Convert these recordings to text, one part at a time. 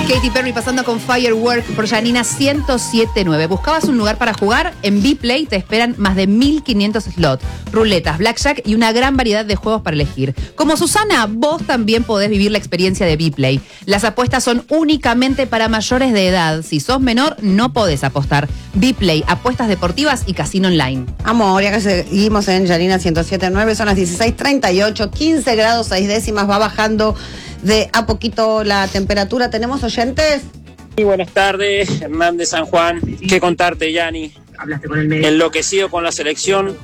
Katy Perry pasando con Firework por Janina 107.9. ¿Buscabas un lugar para jugar? En Bplay te esperan más de 1500 slots, ruletas, blackjack y una gran variedad de juegos para elegir. Como Susana, vos también podés vivir la experiencia de Bplay. Las apuestas son únicamente para mayores de edad. Si sos menor, no podés apostar. Bplay, apuestas deportivas y casino online. Amor, ya que seguimos en Janina 107.9, son las 16:38, 15 grados 6 décimas, va bajando de a poquito la temperatura. ¿Tenemos oyentes? Muy buenas tardes, Hernán de San Juan. ¿Qué contarte, Yani? Hablaste con el médico. Enloquecido con la selección.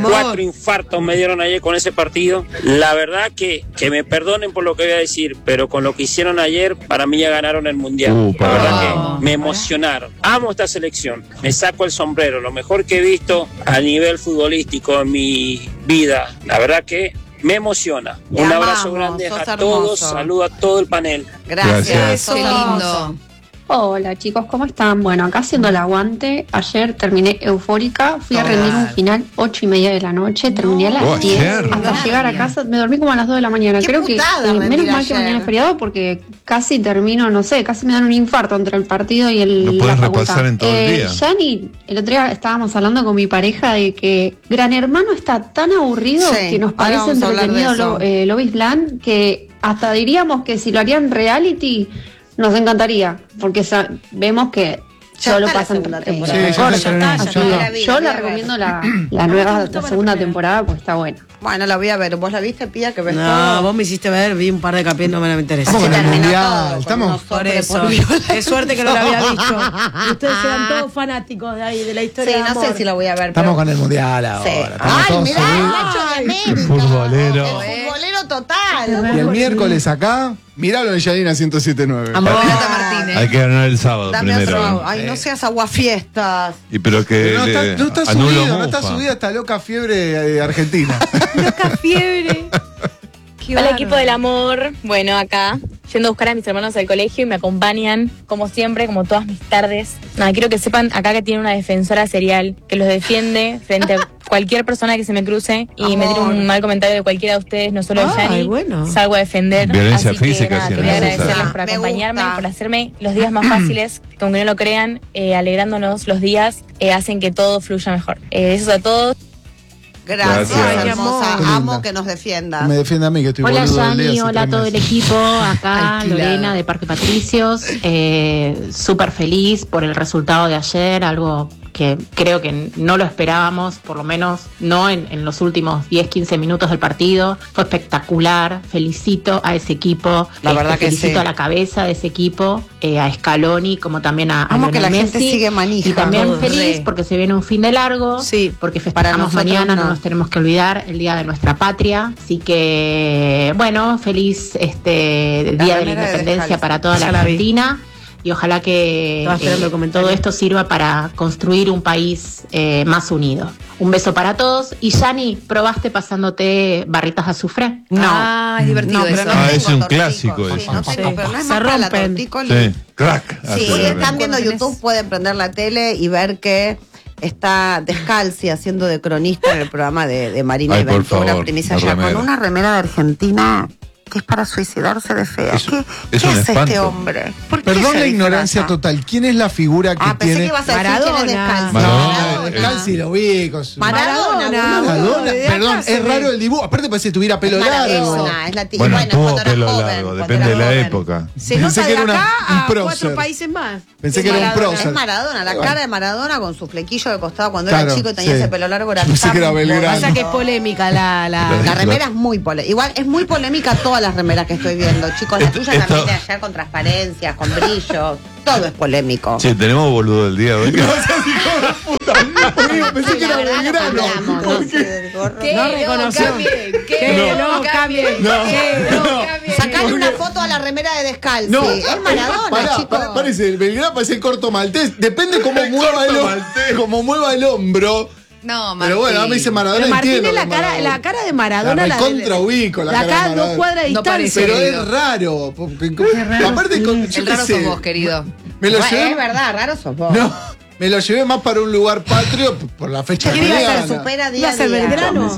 4 infartos me dieron ayer con ese partido. La verdad que me perdonen por lo que voy a decir, pero con lo que hicieron ayer, para mí ya ganaron el Mundial. La verdad que me emocionaron. Amo esta selección. Me saco el sombrero. Lo mejor que he visto a nivel futbolístico en mi vida. La verdad que me emociona. Un abrazo grande a todos. Saludo a todo el panel. Gracias. Qué lindo. Hola chicos, ¿cómo están? Bueno, acá haciendo el aguante, ayer terminé eufórica, fui a rendir un final 8:30 de la noche, terminé a las 10, hasta llegar a casa, me dormí como a las 2 de la mañana, creo que menos mal que mañana es feriado porque casi termino, no sé, casi me dan un infarto entre el partido y Lo puedes repasar en todo el día. Yani, el otro día estábamos hablando con mi pareja de que Gran Hermano está tan aburrido que nos parece entretenido Love is Blind, que hasta diríamos que si lo harían reality nos encantaría, porque vemos que solo pasan temporada. Yo la recomiendo la segunda temporada porque está buena. Bueno, la voy a ver. ¿Vos la viste, Pía? Que ves No, todo. vos me hiciste ver, vi un par de capítulos, no me interesa. Estamos con el mundial, Todo, estamos Por eso. Qué suerte que no lo había visto. Ustedes eran todos fanáticos de ahí, de la Sí, historia de no amor. sé si la voy a ver. Estamos pero... con el mundial ahora. Sí. Estamos Ay, todos mirá, seguidos. Nacho de América. Qué futbolero. El futbolero total. Y el miércoles acá, mirá lo de Janina 107.9. Amor. Hay que ganar el sábado Dame primero. otro. Ay, no seas aguafiestas. Y pero que Pero no está anulo subido, no está Mufa. subida esta loca fiebre argentina. Loca fiebre. Hola equipo del amor, bueno acá yendo a buscar a mis hermanos al colegio y me acompañan como siempre, como todas mis tardes. Nada, quiero que sepan acá que tiene una defensora serial que los defiende frente a cualquier persona que se me cruce y me tire un mal comentario de cualquiera de ustedes, no solo de Yani, bueno. salgo a defender. Violencia así que, física, nada, si quería es necesario. agradecerles por Me acompañarme, gusta. por hacerme los días más fáciles, que aunque no lo crean, alegrándonos los días, hacen que todo fluya mejor. Eso a todos. Gracias, Gracias. hermosa. Qué linda. Amo que nos defiendas. Me defiende a mí que estoy Hola boludo del día. Yani, hace hola a 3 todo el meses. equipo, acá Alquilada. Lorena de Parque Patricios, súper feliz por el resultado de ayer, algo que creo que no lo esperábamos, por lo menos no en los últimos 10-15 minutos del partido. Fue espectacular, felicito a ese equipo, La verdad que felicito sí. a la cabeza de ese equipo, a Scaloni, como también a Amo que Lionel la gente Messi. sigue manija. Y también Todo. feliz porque se viene un fin de largo, Sí, porque para festejamos nosotros mañana, no. no nos tenemos que olvidar el Día de nuestra Patria, así que bueno, feliz Día de la remera de Independencia descalzo. para toda la Ya la vi. Argentina y ojalá que Estaba esperando el comentario. todo esto sirva para construir un país más unido. Un beso para todos. Y Yani, ¿probaste pasándote barritas de azufre? No, es divertido pero eso. no Ah, tengo es un tortícolis. clásico Sí, eso. no tengo, Sí. pero no es Se más para la rompen. tortícolis. Sí, crack. Sí, Hace si la- están viendo YouTube pueden prender la tele y ver que está Descalzi haciendo de cronista en el programa de Marina Ay, y por Ventura, favor, Primicia la ya, con remera. una remera de Argentina que es para suicidarse de fea. Es- ¿Qué, es qué un hace espanto. este hombre? ¿Por qué Perdón se la ignorancia disfraza? total. ¿Quién es la figura que Pensé tiene? que ibas a decir quién es Descalzi. Maradona. Descalzi lo ubico. Maradona. Maradona. de Perdón, acá se es ve. raro el dibujo. Aparte parece que tuviera pelo largo. Maradona, es la Bueno, bueno, tuvo cuando era pelo joven, largo, cuando depende era de la joven. época. Se Pensé nota que de era acá un a prócer. 4 países más. Pensé que era un Maradona. prócer. Es Maradona, la cara de Maradona con su flequillo de costado cuando Claro, era chico y tenía sí. ese pelo largo. Era Pensé tan que era Belgrano. Pasa que es polémica La la remera es muy polémica. Igual es muy polémica todas las remeras que estoy viendo, chicos. La tuya Esto- también de ayer con transparencias, con brillo. Todo es polémico. Sí, tenemos boludo del día hoy. Pensé que era Belgrano. No reconoció. Que no cambien. Que no cambien. Sacale una foto a la remera de Descalzi. No, Es Maradona, pará, chicos. parece, el Belgrano parece el corto maltés. Depende cómo mueva el hombro. No, Martín. Pero bueno, a mí dice Maradona, Pero Martín entiendo. es la que cara, Maradona. la cara de Maradona. La recontra ubico, la cara de cara a Maradona. 2 cuadras de No distancia. parece. Pero querido. es raro. Aparte, yo El qué raro sé, sos vos, querido. Me lo Bueno, llevé. es verdad, raro sos vos. No, me lo llevé más para un lugar patrio por la fecha ¿Qué que iba a gana. hacer? Supera día Iba a a ser día. Belgrano.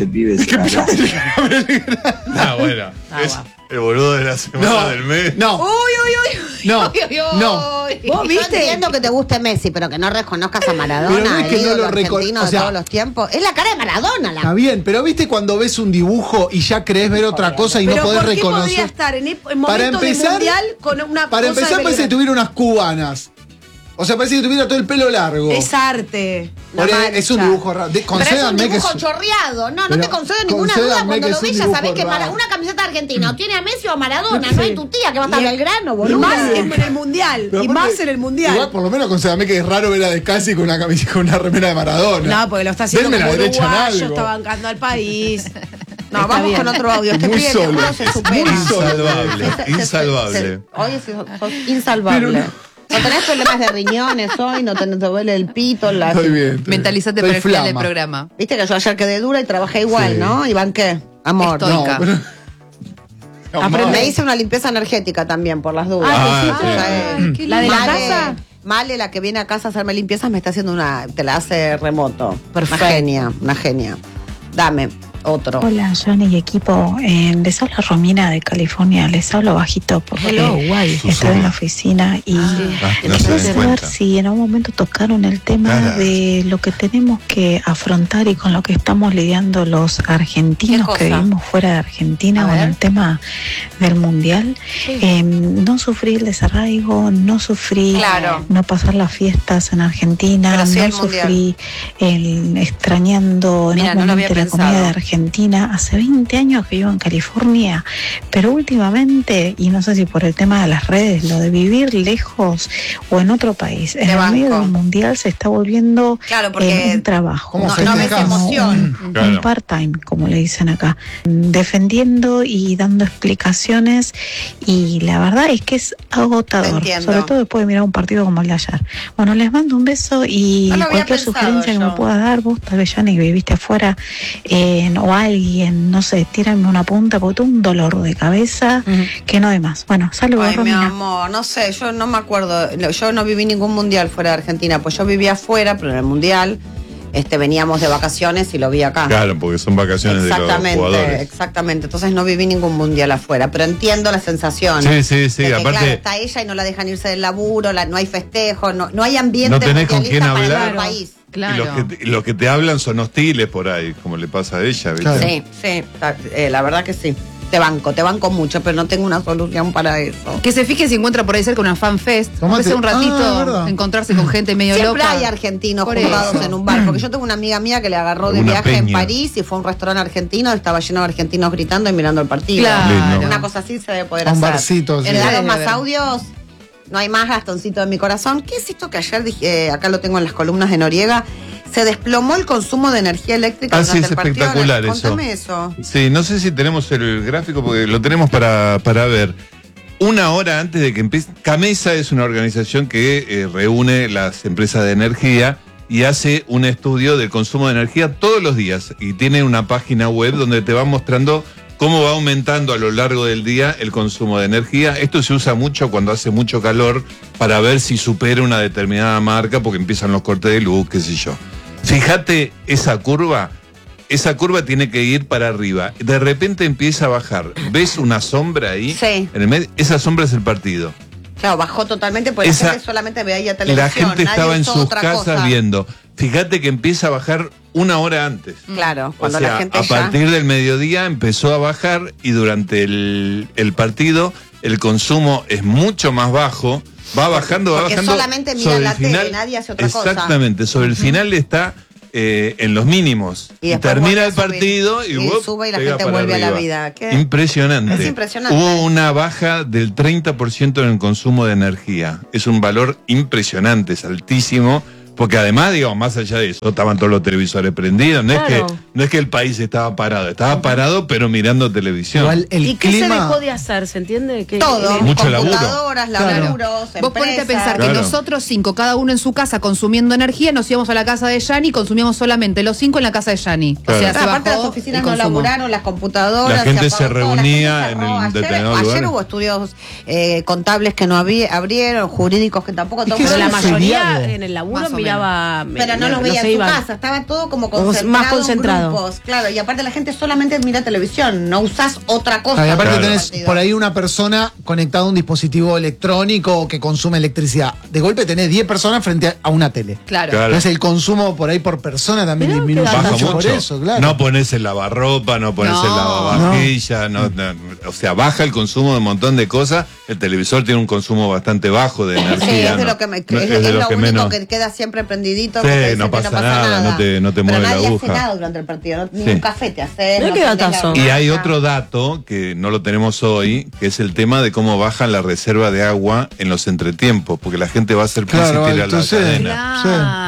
Ah, bueno. Es el boludo de la semana del mes. No, Uy, uy, uy. No, no. ¿Vos viste? Yo entiendo que te guste Messi, pero que no reconozcas a Maradona, Pero no es que el no ídolo lo argentino de todos los tiempos. Es la cara de Maradona. Está bien, pero viste cuando ves un dibujo y ya crees ver otra cosa y no podés reconocer. ¿Por qué podría estar en momentos de mundial con una Para cosa empezar, parece que tuviera unas cubanas. O sea, parece que tuviera todo el pelo largo. Es arte. Es un dibujo raro. Concédanme es un dibujo chorreado. No te concedo ninguna duda. Cuando lo ves ya sabés que para una camiseta argentina o tiene a Messi o a Maradona. No hay tu tía que va a estar Belgrano, boludo. Y más en el mundial. Pero y más en el mundial. Igual, por lo menos concédame que es raro ver a Descalzi con una camiseta, con una remera de Maradona. No, porque lo está haciendo Denme como la derecha en uruguayo, algo. está bancando al país. No, vamos con otro audio. Este Muy pibe solo. uno se supera. Insalvable. Hoy sos insalvable. No tenés problemas de riñones hoy, no te duele el pito. Estoy bien. Mentalizate para el final del programa. Viste que yo ayer quedé dura y trabajé igual, Sí. ¿no? Iván, ¿qué? Amor. Estoica. Me hice una limpieza energética también, por las dudas. qué ¿La de la Male- casa? Male, la que viene a casa a hacerme limpiezas, me está haciendo te la hace remoto. Perfecto. Una genia. Dame otro. Hola, Johnny y equipo. Les habla Romina de California. Les hablo bajito porque estoy en la oficina y no se quiero den saber cuenta. si en algún momento tocaron el tema Cara. de lo que tenemos que afrontar y con lo que estamos lidiando los argentinos ¿Qué que cosa? vivimos fuera de Argentina A con ver. el tema del mundial. No sufrí el desarraigo, no sufrí Claro. no pasar las fiestas en Argentina, Pero sí no el mundial. sufrí el extrañando Mira, no lo había enormemente la comida pensado. de Argentina. Hace 20 años que vivo en California, pero últimamente, y no sé si por el tema de las redes, lo de vivir lejos o en otro país, en Te el medio banco. del mundial se está volviendo Claro, porque un trabajo. ¿Cómo no festejas? ves Como emoción. Claro. un part-time, como le dicen acá, defendiendo y dando explicaciones, y la verdad es que es agotador, Entiendo. sobre todo después de mirar un partido como el de ayer. Bueno, les mando un beso y No lo había cualquier pensado sugerencia que yo. me pueda dar, vos tal vez, Yanni, que viviste afuera, o alguien, no sé, tírame una punta porque tengo un dolor de cabeza que no hay más. Bueno, saludos, Ay, mi Romina. amor, no sé, yo no me acuerdo. Yo no viví ningún mundial fuera de Argentina, pues yo vivía afuera, pero en el mundial veníamos de vacaciones y lo vi acá. Claro, porque son vacaciones de los jugadores. Exactamente. Entonces no viví ningún mundial afuera, pero entiendo la sensación. Sí. De que, Aparte, claro, está ella y no la dejan irse del laburo, no hay festejo, no hay ambiente no tenés con quién mundialista para hablar. el país. Claro. Y los que te hablan son hostiles por ahí, como le pasa a ella, ¿viste? Claro. Sí, la verdad que sí. Te banco mucho, pero no tengo una solución para eso. Que se fije si encuentra por ahí cerca una fan fest. Tomate. Puede ser un Ah, ratito, verdad. encontrarse con gente medio Siempre loca. hay argentinos Por juntados eso. en un bar, porque yo tengo una amiga mía que le agarró de Una viaje en peña. París y fue a un restaurante argentino, estaba lleno de argentinos gritando y mirando el partido. Claro. Lindo. Una cosa así se debe poder Un hacer. barcito, sí. ¿Heredaron Debe más haber. audios? No hay más, Gastoncito de mi corazón. ¿Qué es esto que ayer dije? Acá lo tengo en las columnas de Noriega. Se desplomó el consumo de energía eléctrica Ah, durante sí, es el partido. espectacular eso. Contame eso. Sí, no sé si tenemos el gráfico porque lo tenemos para ver. Una hora antes de que empiece. Camesa es una organización que reúne las empresas de energía y hace un estudio del consumo de energía todos los días. Y tiene una página web donde te va mostrando cómo va aumentando a lo largo del día el consumo de energía. Esto se usa mucho cuando hace mucho calor para ver si supera una determinada marca porque empiezan los cortes de luz, qué sé yo. Fíjate esa curva tiene que ir para arriba. De repente empieza a bajar. ¿Ves una sombra ahí? Sí. En el medio, esa sombra es el partido. Claro, bajó totalmente porque Esa- la gente solamente veía televisión. La gente nadie estaba en usó sus otra casas cosa. viendo. Fíjate que empieza a bajar una hora antes. Claro, cuando O sea, la gente a ya... partir del mediodía empezó a bajar y durante el partido el consumo es mucho más bajo. Va bajando, va Porque bajando. solamente mira Sobre la el tele, nadie hace otra cosa. Exactamente, sobre el final está en los mínimos. Y Y, después termina vuelve el a subir. partido y, Y ¡wup! sube y la pega gente para vuelve a la arriba. vida. ¿Qué? Impresionante. Es impresionante. Hubo una baja del 30% en el consumo de energía. Es un valor impresionante, es altísimo. Porque además, digamos, más allá de eso, estaban todos los televisores prendidos. No, Claro. no es que el país estaba parado, pero mirando televisión. Igual el ¿Y qué se clima. dejó de hacer? ¿Se entiende? Que Todo, Mucho laburo. computadoras, laburos, Vos ponete a pensar que Claro. nosotros 5, cada uno en su casa consumiendo energía, nos íbamos a la casa de Yanni y consumíamos solamente los 5 en la casa de Yanni. Claro. O sea, se aparte bajó las oficinas el no consumo. laburaron, las computadoras. La gente apagó se todo, la reunía gente en cerró. el determinado Ayer lugar. hubo estudios contables que no abrieron, jurídicos que tampoco. Es que Pero es la un mayoría feriado. en el laburo Más o miraba. Pero no los veía se en su iban. casa, estaba todo como Como concentrado. más concentrado. equipos, claro, y aparte la gente solamente mira televisión, no usás otra cosa. Y aparte tenés por ahí una persona conectada a un dispositivo electrónico que consume electricidad. De golpe tenés 10 personas frente a una tele. Claro. Entonces el consumo por ahí por persona también disminuye mucho por eso, claro. No pones el lavarropa, no pones el lavavajilla, o sea, baja el consumo de un montón de cosas. El televisor tiene un consumo bastante bajo de energía. Sí, es de lo que es lo único que queda siempre prendidito. Sí, no pasa nada, no te mueve la aguja. Nadie hace nada durante el partido, ni un café te hace. Y hay otro dato que no lo tenemos hoy, que es el tema de cómo bajan la reserva de agua en los entretiempos, porque la gente va a hacer pis y tira la cadena.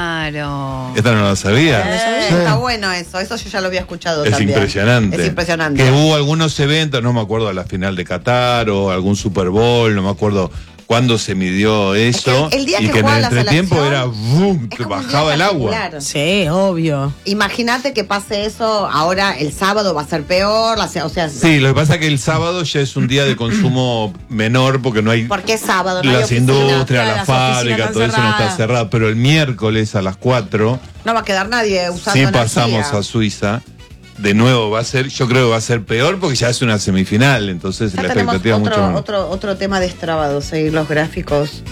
Claro. Esta no la sabía. Está bueno eso yo ya lo había escuchado también. Impresionante. Es impresionante. Que hubo algunos eventos, no me acuerdo de la final de Qatar o algún Super Bowl, no me acuerdo cuándo se midió eso. Es que el día y que que en el juega la entretiempo selección, era boom, que bajaba el agua. Sí, obvio. Imagínate que pase eso ahora el sábado, va a ser peor, o sea. Sí, lo que pasa es que el sábado ya es un día de consumo menor porque no hay. Porque es sábado, no las hay industrias, las la fábrica, todo eso no está cerrado. Pero el miércoles a las 4. No va a quedar nadie usando sí energía. Pasamos a Suiza. De nuevo va a ser, yo creo que va a ser peor porque ya es una semifinal, entonces ya la expectativa es mucho más. otro tema destrabado, seguir los gráficos.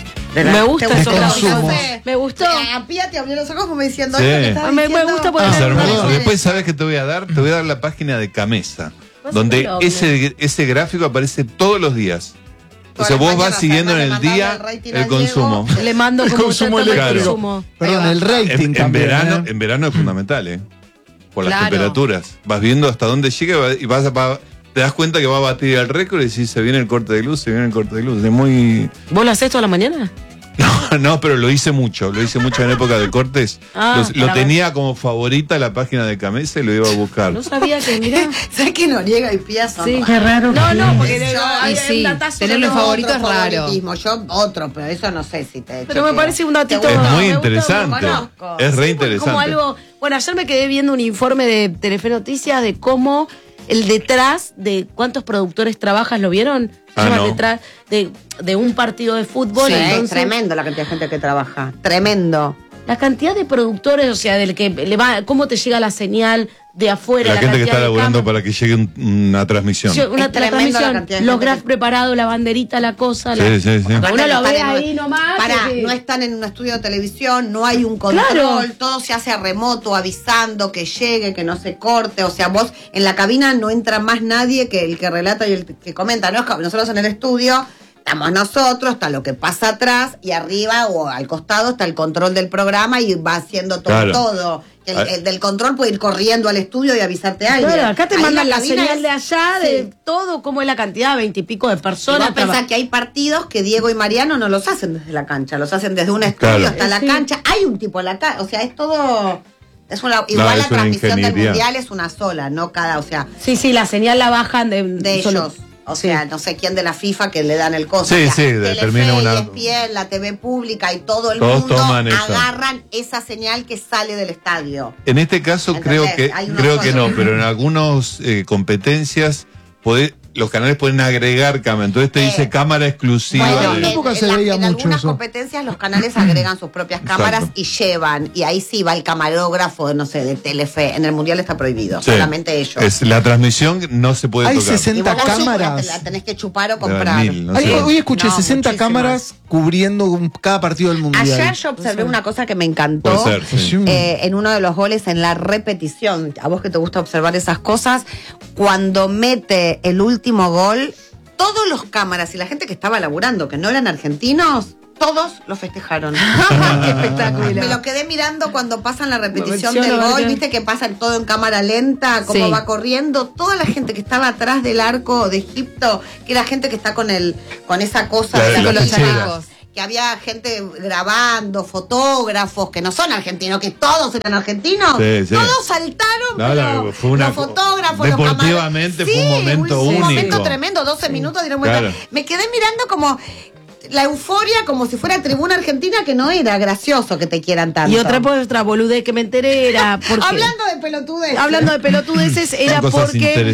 Me gusta eso. Me gustó. A Pía te abrió los ojos como diciendo sí. Me gusta poder Después, ¿sabes qué te voy a dar? Te voy a dar la página de Camesa, donde ese gráfico aparece todos los días. O sea, vos vas siguiendo en el día el consumo. Le mando como consumo eléctrico. Perdón, el rating también. En verano es fundamental, por las temperaturas. Vas viendo hasta dónde llega y te das cuenta que va a batir el récord y decís, se viene el corte de luz. Es muy... ¿Vos lo haces toda la mañana? No, pero lo hice mucho en época de cortes. Lo tenía como favorita la página de Camesa y lo iba a buscar. No sabía que, mirá. ¿Sabes que Noriega y Pía son? Sí, qué raro. No, porque tenerlo en favorito es raro. Yo otro, pero eso no sé si te... Pero me parece un datito... Es muy interesante. Es re interesante. Como algo... Bueno, ayer me quedé viendo un informe de Telefe Noticias de cómo el detrás de cuántos productores trabajan, ¿lo vieron? No. Detrás de un partido de fútbol. Sí, entonces, es tremendo la cantidad de gente que trabaja. Tremendo. La cantidad de productores, o sea, del que le va, cómo te llega la señal de afuera. La gente que está laburando para que llegue una transmisión. Una transmisión, los grafs preparados, la banderita, la cosa. Sí. Uno lo ve ahí nomás. No están en un estudio de televisión, no hay un control, todo se hace a remoto, avisando que llegue, que no se corte. O sea, vos en la cabina no entra más nadie que el que relata y el que comenta. ¿No? Nosotros en el estudio estamos nosotros, está lo que pasa atrás y arriba o al costado está el control del programa y va haciendo todo. El del control puede ir corriendo al estudio y avisarte a alguien. Claro, acá te mandan la señal de allá, de todo, cómo es la cantidad, 20 y pico de personas. Y vos pensás que hay partidos que Diego y Mariano no los hacen desde la cancha, los hacen desde un estudio hasta la cancha. Hay un tipo en la cancha, o sea, es todo... igual la transmisión del mundial es una sola, no cada, o sea... Sí, la señal la bajan de ellos. O sea, no sé quién de la FIFA que le dan el costo. Sí, determina una... ESPN, la TV pública y todo el mundo agarran esa señal que sale del estadio. En este caso creo que no, pero en algunas competencias los canales pueden agregar cámara, entonces te dice cámara exclusiva. Bueno, en algunas competencias los canales agregan sus propias cámaras y llevan, y ahí sí va el camarógrafo, no sé, de Telefe. En el mundial está prohibido, solamente ellos. La transmisión no se puede tocar. Hay 60 cámaras. La tenés que chupar o comprar. Hoy escuché 60 cámaras cubriendo cada partido del mundial. Ayer yo observé una cosa que me encantó en uno de los goles, en la repetición. A vos que te gusta observar esas cosas, cuando mete el último gol, todos los cámaras y la gente que estaba laburando, que no eran argentinos, todos lo festejaron. ¡Qué espectáculo! Me lo quedé mirando cuando pasan la repetición del gol, viste que pasan todo en cámara lenta, cómo va corriendo. Toda la gente que estaba atrás del arco de Egipto, que era gente que está con esa cosa con los chalecos. Que había gente grabando, fotógrafos que no son argentinos, que todos eran argentinos. Todos saltaron, fue los fotógrafos, deportivamente fue un momento único. Un momento tremendo, 12 minutos dieron vuelta. Me quedé mirando como la euforia como si fuera Tribuna Argentina, que no era gracioso que te quieran tanto. Y otra boludez que me enteré era porque... Hablando de pelotudeces, era porque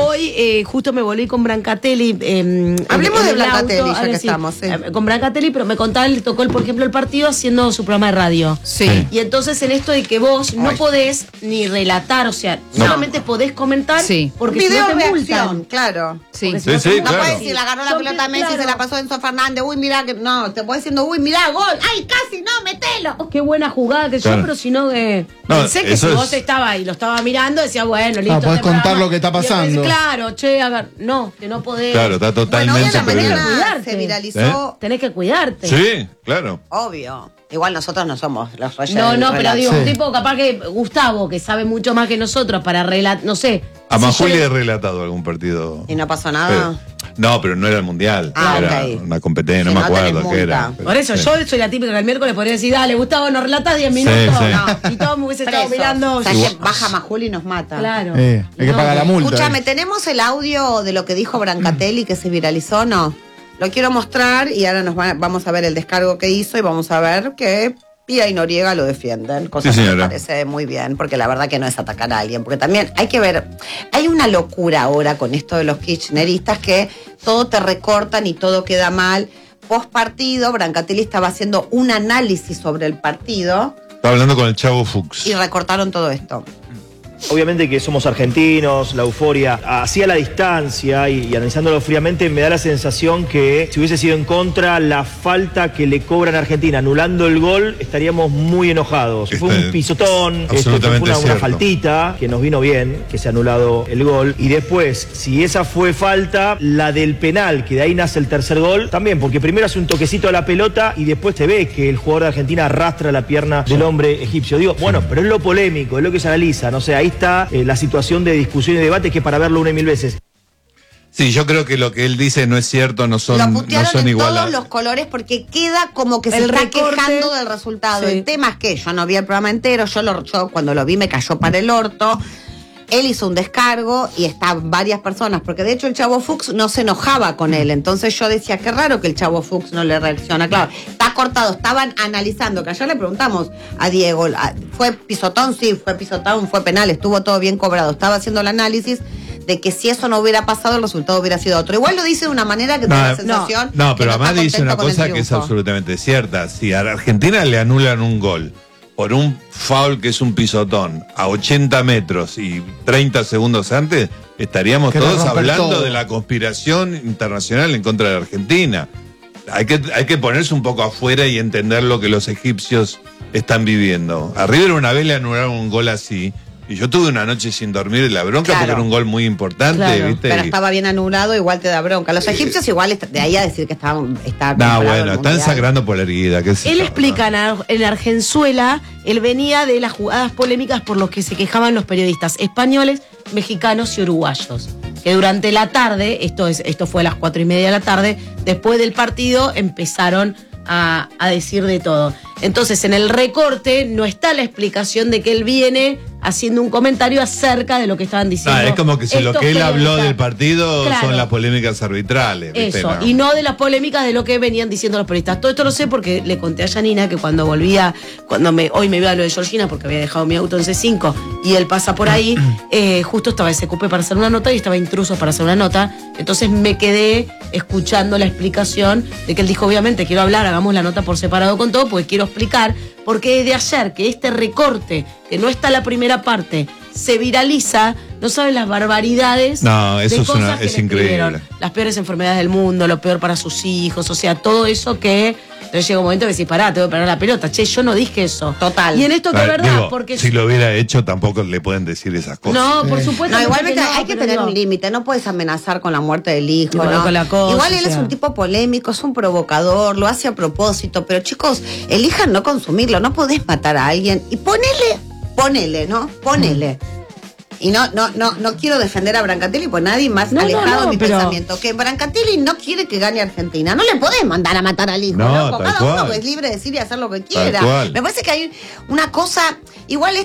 hoy justo me volví con Brancatelli. Hablemos de Brancatelli, ya que estamos. Sí. Con Brancatelli, pero me contaba, le tocó, por ejemplo, el partido haciendo su programa de radio. Sí. Y entonces en esto de que vos no podés ni relatar, o sea, solamente podés comentar porque video si no te reacción, multan. Claro. Sí. No puedes decir, agarró la pelota a Messi, se la pasó a Enzo Fernández, uy, mirá, que no, te puedes diciendo, uy, mirá, gol, ay, casi, no, metelo. Qué buena jugada que yo, pero si no que... Pensé que si vos estabas y lo estaba mirando, decía, bueno, listo. Podés contar lo que está pasando. Claro, che, no, que no podés. Claro, está totalmente mañana se viralizó. Tenés que cuidarte. Sí, claro. Obvio. Igual nosotros no somos los reyes. No, pero digo, un tipo capaz que Gustavo, que sabe mucho más que nosotros para relatar, no sé. A Majuli he relatado algún partido. ¿Y no pasó nada? No, pero no era el mundial. Era una competencia, no me acuerdo qué era. Por eso, yo soy la típica que el miércoles podría decir, dale, Gustavo, nos relatas 10 minutos. No, y todos me hubiese estado mirando. O sea, baja Majuli y nos mata. Claro. Hay que pagar la multa. Escúchame, ¿tenemos el audio de lo que dijo Brancatelli que se viralizó? No. Lo quiero mostrar y ahora vamos a ver el descargo que hizo y vamos a ver que Pía y Noriega lo defienden, cosa que me parece muy bien, porque la verdad que no es atacar a alguien, porque también hay que ver, hay una locura ahora con esto de los kirchneristas que todo te recortan y todo queda mal. Post partido, Brancatelli estaba haciendo un análisis sobre el partido. Estaba hablando con el Chavo Fuchs. Y recortaron todo esto. Obviamente que somos argentinos, la euforia, así a la distancia y analizándolo fríamente, me da la sensación que si hubiese sido en contra la falta que le cobran a Argentina, anulando el gol, estaríamos muy enojados. Fue un pisotón, fue una faltita que nos vino bien, que se ha anulado el gol. Y después, si esa fue falta, la del penal, que de ahí nace el tercer gol, también, porque primero hace un toquecito a la pelota y después te ve que el jugador de Argentina arrastra la pierna del hombre egipcio. Digo, bueno, pero es lo polémico, es lo que se analiza, no sé, ahí está la situación de discusión y debate que para verlo una y mil veces. Sí, yo creo que lo que él dice no es cierto, no son iguales. Lo putearon en todos los colores porque queda como que se está quejando del resultado. El tema es que yo no vi el programa entero, yo cuando lo vi me cayó para el orto. Él hizo un descargo y están varias personas, porque de hecho el Chavo Fuchs no se enojaba con él. Entonces yo decía, qué raro que el Chavo Fuchs no le reacciona. Claro, está cortado, estaban analizando, que ayer le preguntamos a Diego, ¿fue pisotón? Sí, fue pisotón, fue penal, estuvo todo bien cobrado. Estaba haciendo el análisis de que si eso no hubiera pasado, el resultado hubiera sido otro. Igual lo dice de una manera que te da la sensación. No, pero además dice una cosa que es absolutamente cierta. Si a Argentina le anulan un gol por un foul que es un pisotón a 80 metros y 30 segundos antes, estaríamos todos hablando de la conspiración internacional en contra de Argentina. Hay que ponerse un poco afuera y entender lo que los egipcios están viviendo. A River una vez le anularon un gol así. Y yo tuve una noche sin dormir de la bronca porque era un gol muy importante, ¿viste? Pero estaba bien anulado, igual te da bronca. Los egipcios igual, de ahí a decir que estaban... No, bueno, están sangrando por la herida. Él explica en Argenzuela, él venía de las jugadas polémicas por los que se quejaban los periodistas españoles, mexicanos y uruguayos. Que durante la tarde, esto fue a las 4:30 de la tarde, después del partido empezaron a decir de todo. Entonces, en el recorte no está la explicación de que él viene haciendo un comentario acerca de lo que estaban diciendo. Es como que si lo que él habló del partido son las polémicas arbitrales. ¿Viste? Eso, y no de las polémicas de lo que venían diciendo los periodistas. Todo esto lo sé porque le conté a Janina que cuando volvía, hoy me iba a lo de Georgina porque había dejado mi auto en C5 y él pasa por ahí, justo estaba SQP para hacer una nota y estaba Intrusos para hacer una nota. Entonces me quedé escuchando la explicación de que él dijo, obviamente, quiero hablar, hagamos la nota por separado con todo, porque quiero explicar, porque desde ayer que este recorte, que no está la primera parte, se viraliza, no saben las barbaridades. No, eso de cosas que es increíble. Las peores enfermedades del mundo, lo peor para sus hijos, o sea, todo eso que... Entonces llega un momento que decís, pará, tengo que parar la pelota. Che, yo no dije eso. Total. Y en esto que es verdad, digo, porque... Si lo hubiera hecho, tampoco le pueden decir esas cosas. No, por supuesto. No, igualmente hay que tener un límite. No puedes amenazar con la muerte del hijo, ¿no? Con la cosa, igual él es un tipo polémico, es un provocador, lo hace a propósito. Pero chicos, elijan no consumirlo. No podés matar a alguien. Y ponele, ¿no? Ponele. Y no quiero defender a Brancatelli, pues nadie más alejado de mi pensamiento. Que Brancatelli no quiere que gane Argentina. No le podés mandar a matar al hijo, ¿no? Cada uno es libre de decir y hacer lo que quiera. Me parece que hay una cosa, igual